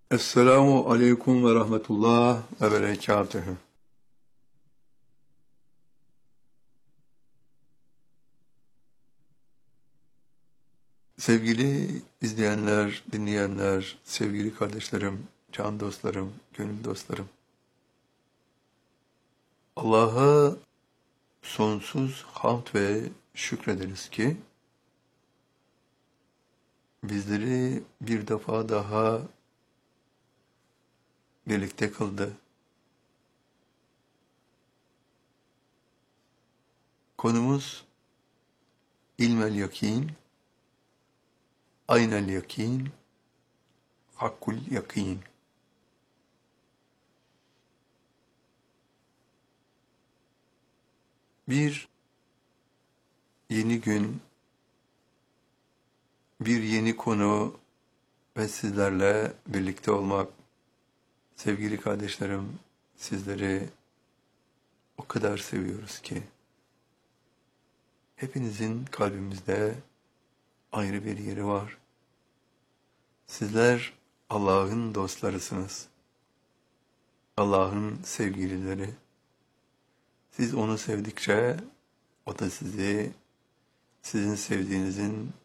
Esselamu aleyküm ve rahmetullah ve berekatühü. Sevgili izleyenler, dinleyenler, sevgili kardeşlerim, can dostlarım, gönül dostlarım. Allah'a sonsuz hamd ve şükrederiz ki bizleri bir defa daha birlikte kıldı. Konumuz ilmel yakin, aynel yakin, hakkul yakin. Bir yeni gün, bir yeni konu ve sizlerle birlikte olmak, sevgili kardeşlerim, sizleri o kadar seviyoruz ki, hepinizin kalbimizde ayrı bir yeri var. Sizler Allah'ın dostlarısınız, Allah'ın sevgilileri. Siz onu sevdikçe, o da sizi, sizin sevdiğinizin